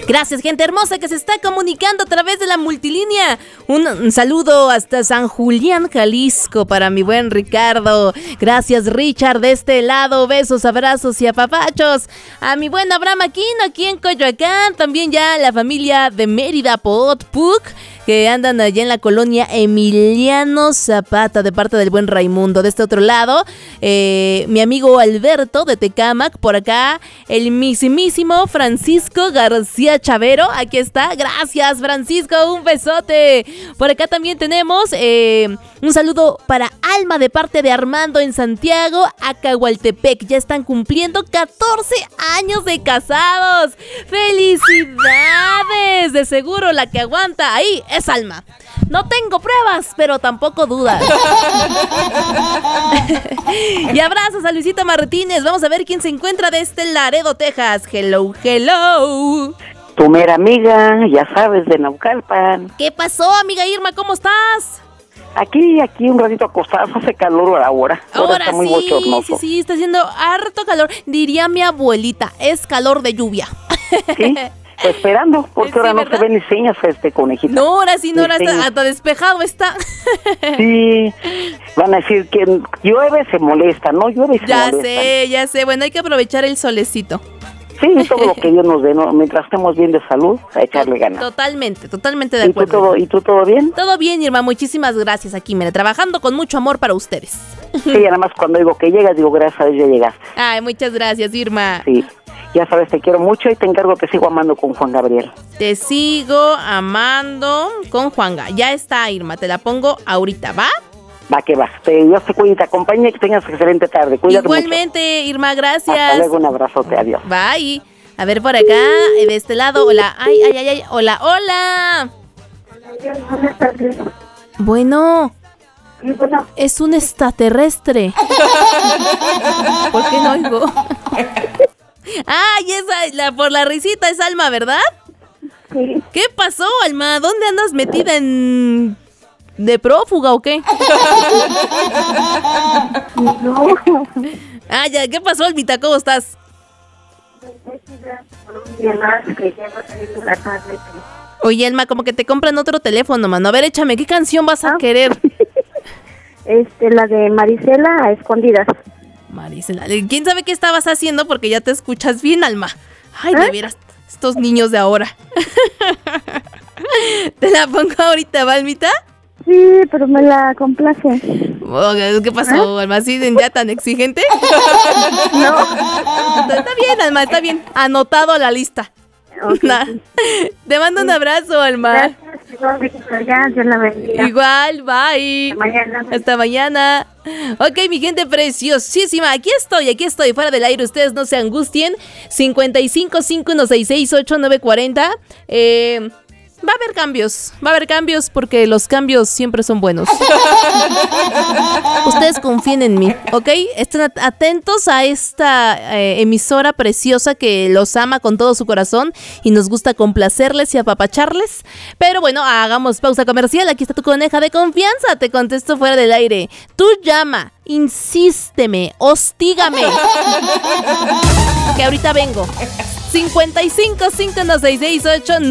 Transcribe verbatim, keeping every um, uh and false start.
Gracias, gente hermosa que se está comunicando a través de la multilínea. Un, un saludo hasta San Julián, Jalisco, para mi buen Ricardo. Gracias, Richard, de este lado. Besos, abrazos y apapachos. A mi buen Abraham Aquino, aquí en Coyoacán. También ya la familia de Mérida, Potpuc, que andan allá en la colonia Emiliano Zapata, de parte del buen Raimundo. De este otro lado, eh, mi amigo Alberto de Tecámac. Por acá, el mismísimo Francisco García Chavero. Aquí está. Gracias, Francisco. Un besote. Por acá también tenemos eh, un saludo para Alma de parte de Armando en Santiago, Acahualtepec. Ya están cumpliendo catorce años de casados. ¡Felicidades! De seguro la que aguanta ahí es Alma. No tengo pruebas, pero tampoco dudas. Y abrazos a Luisita Martínez. Vamos a ver quién se encuentra de este Laredo, Texas. Hello, hello. Tu mera amiga, ya sabes, de Naucalpan. ¿Qué pasó, amiga Irma? ¿Cómo estás? Aquí, aquí un ratito acostado, hace calor ahora. Ahora, ahora está muy sí, bochornoso. sí, sí, está haciendo harto calor. Diría mi abuelita, es calor de lluvia. Sí, pues esperando, porque Sí, ahora no ¿verdad? se ven ni señas, este conejito. No, ahora sí, no, ahora Ni está, señas. hasta despejado está. Sí, van a decir que llueve, se molesta, no llueve y se Ya molesta. sé, ya sé. Bueno, hay que aprovechar el solecito. Sí, todo lo que Dios nos dé, ¿no? Mientras estemos bien de salud, a echarle ganas. Totalmente, totalmente de ¿Y tú acuerdo. todo, ¿Y tú todo bien? Todo bien, Irma, muchísimas gracias aquí, mira, trabajando con mucho amor para ustedes. Sí, nada más cuando digo que llegas, digo gracias a Dios ya llegaste. Ay, muchas gracias, Irma. Sí, ya sabes, te quiero mucho y te encargo, te sigo amando con Juan Gabriel. Te sigo amando con Juanga. Ya está, Irma, te la pongo ahorita, ¿va? Va que va, te, Dios te cuide y te acompañe y que tengas excelente tarde. Cuídate Igualmente, Irma, mucho. gracias. Hasta luego, un abrazote, adiós. Bye. A ver por acá, de este lado, hola, ay, ay, ay, ay, hola, hola. Bueno, es un extraterrestre. ¿Por qué no oigo? Ay, esa, la, por la risita es Alma, ¿verdad? Sí. ¿Qué pasó, Alma? ¿Dónde andas metida en... de prófuga o qué? No. Ah, ya, ¿qué pasó, Almita? ¿Cómo estás? Oye, Alma, como que te compran otro teléfono, mano. A ver, échame, ¿qué canción vas a Ah. querer? Este, la de Marisela a escondidas. Marisela, ¿quién sabe qué estabas haciendo? Porque ya te escuchas bien, Alma. Ay, de ¿Eh? veras, estos niños de ahora. ¿Te la pongo ahorita, ¿va, Almita? Sí, pero me la complace. Oh, ¿qué pasó, Alma? ¿Sí, ya tan exigente? No. Está bien, Alma, está bien. Anotado a la lista. Ok. Nah. Te mando un abrazo, Alma. Gracias, igual, besito allá, Dios la bendiga. Igual, bye. Hasta mañana. Hasta mañana. Ok, mi gente preciosísima. Aquí estoy, aquí estoy, fuera del aire. Ustedes no se angustien. cincuenta y cinco, cinco uno seis seis, ocho nueve cuatro cero. Eh... Va a haber cambios, va a haber cambios porque los cambios siempre son buenos. Ustedes confíen en mí, ¿ok? Estén at- atentos a esta eh, emisora preciosa que los ama con todo su corazón y nos gusta complacerles y apapacharles. Pero bueno, hagamos pausa comercial. Aquí está tu coneja de confianza. Te contesto fuera del aire. Tú llama, insísteme, hostígame. Que ahorita vengo. cincuenta y cinco, cinco uno seis seis, ocho